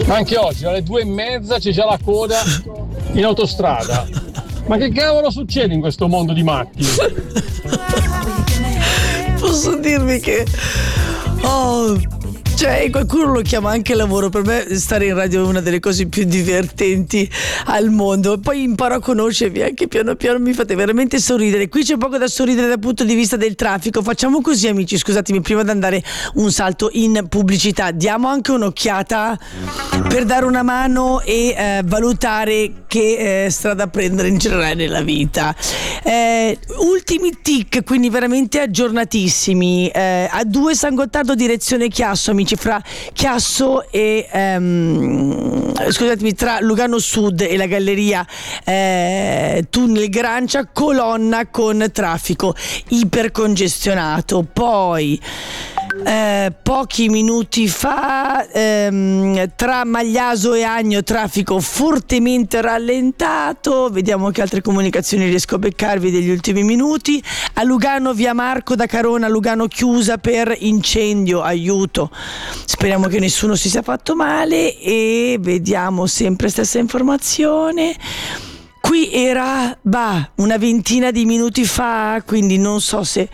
Anche oggi alle 2:30 c'è già la coda in autostrada. Ma che cavolo succede in questo mondo di matti? Posso dirvi che cioè qualcuno lo chiama anche lavoro. Per me stare in radio è una delle cose più divertenti al mondo. Poi imparo a conoscervi anche piano piano, mi fate veramente sorridere. Qui c'è poco da sorridere dal punto di vista del traffico. Facciamo così, amici, scusatemi, prima di andare un salto in pubblicità, diamo anche un'occhiata per dare una mano e valutare che strada prendere in generale nella vita. Ultimi tic, quindi veramente aggiornatissimi. A2 San Gottardo direzione Chiasso, amici, fra Chiasso e scusatemi, tra Lugano Sud e la galleria Tunnel Grancia, colonna con traffico ipercongestionato. Poi pochi minuti fa tra Magliaso e Agno traffico fortemente rallentato. Vediamo che altre comunicazioni riesco a beccarvi degli ultimi minuti. A Lugano via Marco da Carona a Lugano chiusa per incendio, aiuto, speriamo che nessuno si sia fatto male. E vediamo sempre stessa informazione. Qui era una ventina di minuti fa, quindi non so se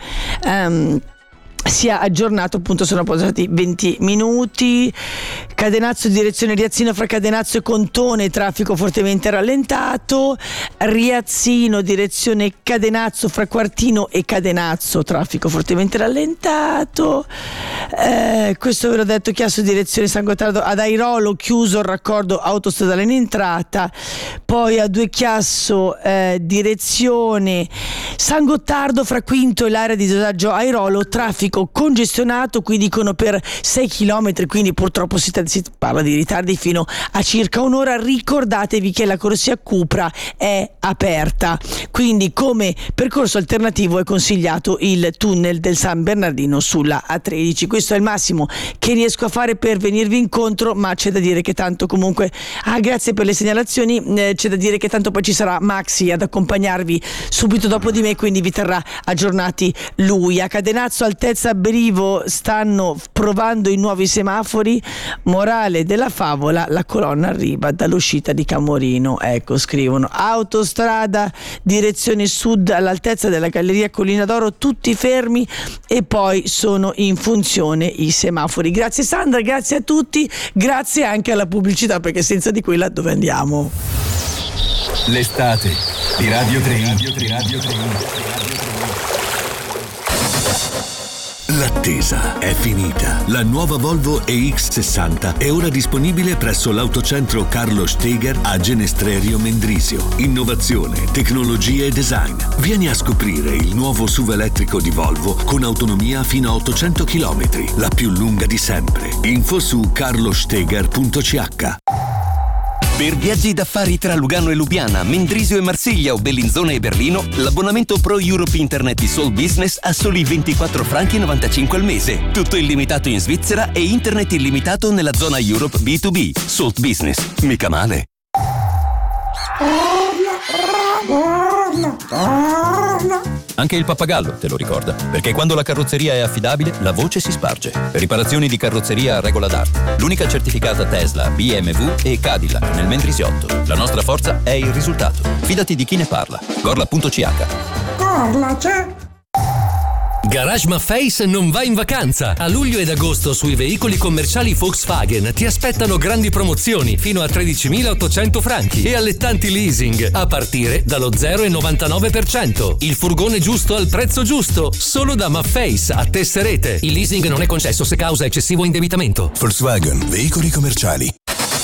sia aggiornato, appunto sono passati 20 minuti. Cadenazzo direzione Riazzino fra Cadenazzo e Contone traffico fortemente rallentato. Riazzino direzione Cadenazzo fra Quartino e Cadenazzo traffico fortemente rallentato. Questo ve l'ho detto. Chiasso direzione San Gottardo ad Airolo chiuso il raccordo autostradale in entrata. Poi a 2 Chiasso direzione San Gottardo fra Quinto e l'area di dosaggio Airolo traffico congestionato, qui dicono per 6 km, quindi purtroppo si parla di ritardi fino a circa un'ora. Ricordatevi che la corsia Cupra è aperta, quindi come percorso alternativo è consigliato il tunnel del San Bernardino sulla A13. Questo è il massimo che riesco a fare per venirvi incontro, ma c'è da dire che tanto comunque grazie per le segnalazioni, c'è da dire che tanto poi ci sarà Maxi ad accompagnarvi subito dopo di me, quindi vi terrà aggiornati lui. A Cadenazzo altezza Brivo stanno provando i nuovi semafori. Morale della favola, la colonna arriva dall'uscita di Camorino. Ecco, scrivono. Autostrada direzione sud all'altezza della galleria Collina d'Oro, tutti fermi e poi sono in funzione i semafori. Grazie Sandra, grazie a tutti, grazie anche alla pubblicità, perché senza di quella dove andiamo? L'estate di Radio 3. L'attesa è finita. La nuova Volvo EX60 è ora disponibile presso l'autocentro Carlo Steger a Genestrerio Mendrisio. Innovazione, tecnologia e design. Vieni a scoprire il nuovo SUV elettrico di Volvo con autonomia fino a 800 km, la più lunga di sempre. Info su carlosteger.ch. Per viaggi d'affari tra Lugano e Lubiana, Mendrisio e Marsiglia o Bellinzona e Berlino, l'abbonamento Pro Europe Internet di Soul Business a soli 24,95 franchi al mese. Tutto illimitato in Svizzera e internet illimitato nella zona Europe B2B. Soul Business, mica male. Anche il pappagallo te lo ricorda, perché quando la carrozzeria è affidabile, la voce si sparge. Riparazioni di carrozzeria a regola d'arte. L'unica certificata Tesla, BMW e Cadillac nel Mendrisiotto. La nostra forza è il risultato. Fidati di chi ne parla. Gorla.ch. Gorla c'è. Garage Maffei non va in vacanza. A luglio ed agosto sui veicoli commerciali Volkswagen ti aspettano grandi promozioni fino a 13.800 franchi e allettanti leasing a partire dallo 0,99%. Il furgone giusto al prezzo giusto, solo da Maffei a Tesserete. Il leasing non è concesso se causa eccessivo indebitamento. Volkswagen, veicoli commerciali.